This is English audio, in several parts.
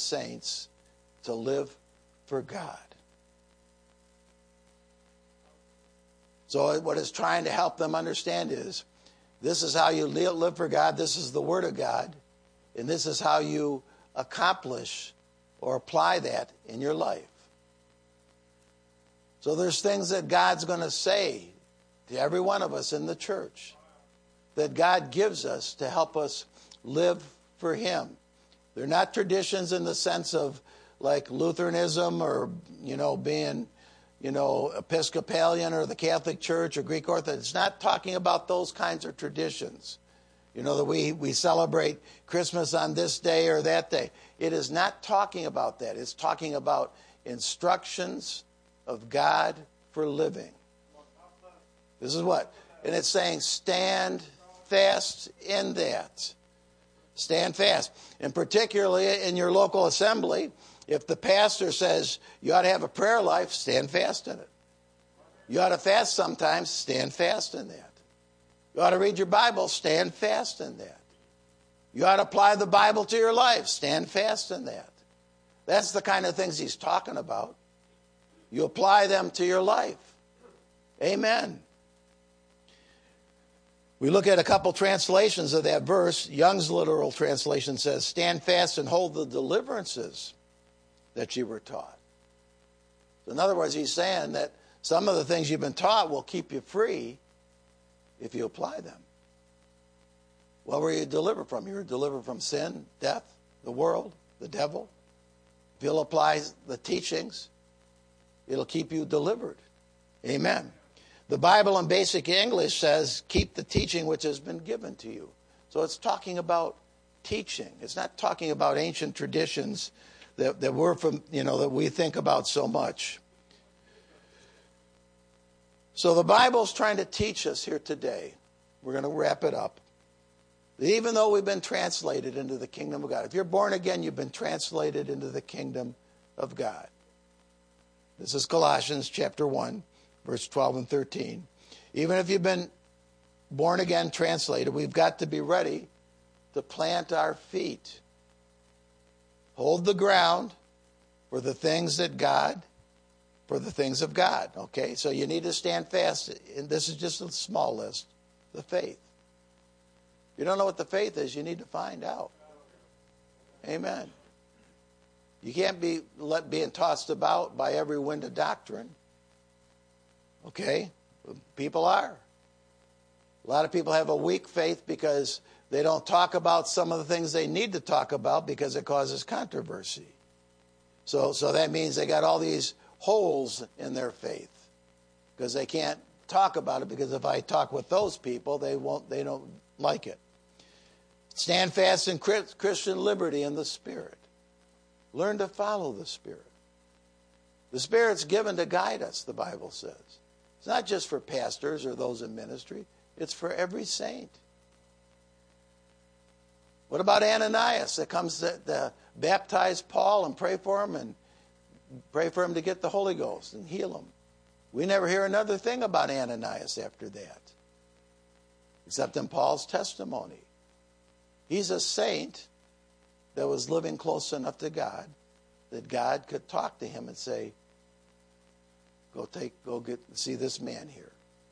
saints to live for God. So what it's trying to help them understand is, this is how you live for God, this is the Word of God, and this is how you accomplish or apply that in your life. So there's things that God's going to say to every one of us in the church that God gives us to help us live for Him. They're not traditions in the sense of like Lutheranism or, being, Episcopalian or the Catholic Church or Greek Orthodox. It's not talking about those kinds of traditions. That we celebrate Christmas on this day or that day. It is not talking about that. It's talking about instructions of God for living. This is what? And it's saying stand fast in that. Stand fast. And particularly in your local assembly, if the pastor says you ought to have a prayer life, stand fast in it. You ought to fast sometimes, stand fast in that. You ought to read your Bible, stand fast in that. You ought to apply the Bible to your life, stand fast in that. That's the kind of things he's talking about. You apply them to your life. Amen. We look at a couple translations of that verse. Young's literal translation says, stand fast and hold the deliverances that you were taught. So in other words, he's saying that some of the things you've been taught will keep you free if you apply them. What were you delivered from? You were delivered from sin, death, the world, the devil. If you'll apply the teachings, it'll keep you delivered. Amen. The Bible in basic English says, keep the teaching which has been given to you. So it's talking about teaching. It's not talking about ancient traditions that we're from, that we think about so much. So the Bible's trying to teach us here today. We're going to wrap it up. That even though we've been translated into the kingdom of God, if you're born again, you've been translated into the kingdom of God. This is Colossians chapter 1, verse 12 and 13. Even if you've been born again, translated, we've got to be ready to plant our feet. Hold the ground for the things of God. Okay, so you need to stand fast. And this is just a small list. The faith. If you don't know what the faith is, you need to find out. Amen. You can't be being tossed about by every wind of doctrine. Okay? People are. A lot of people have a weak faith because they don't talk about some of the things they need to talk about because it causes controversy. So that means they got all these holes in their faith because they can't talk about it, because if I talk with those people, they don't like it. Stand fast in Christian liberty in the Spirit. Learn to follow the Spirit. The Spirit's given to guide us, the Bible says. It's not just for pastors or those in ministry. It's for every saint. What about Ananias that comes to baptize Paul and pray for him to get the Holy Ghost and heal him? We never hear another thing about Ananias after that, except in Paul's testimony. He's a saint that was living close enough to God that God could talk to him and say, go see this man here.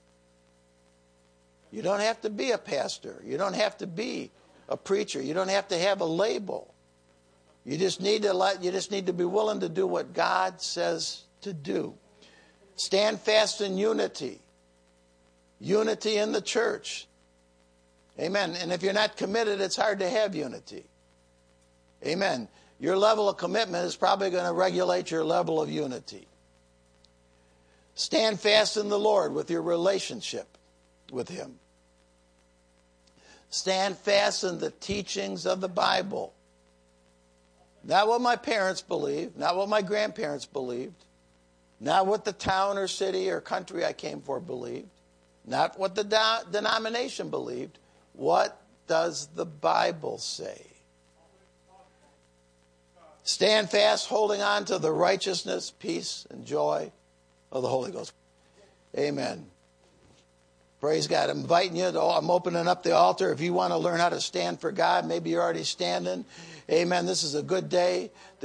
You don't have to be a pastor. You don't have to be a preacher. You don't have to have a label. You just need to be willing to do what God says to do. Stand fast in unity. Unity in the church. Amen. And if you're not committed, it's hard to have unity. Amen. Your level of commitment is probably going to regulate your level of unity. Stand fast in the Lord with your relationship with Him. Stand fast in the teachings of the Bible. Not what my parents believed, not what my grandparents believed, not what the town or city or country I came for believed, not what the denomination believed. What does the Bible say? Stand fast, holding on to the righteousness, peace, and joy of the Holy Ghost. Amen. Praise God. I'm inviting you. I'm opening up the altar. If you want to learn how to stand for God, maybe you're already standing. Amen. This is a good day.